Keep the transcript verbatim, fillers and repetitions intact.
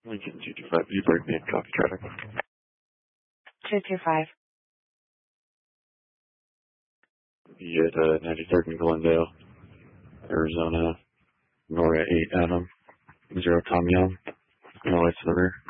Lincoln two two five, you break me in copy traffic. two two five. Be at uh, ninety-third in Glendale, Arizona, Nora eight Adam, zero Tom Young, no lights to the rear.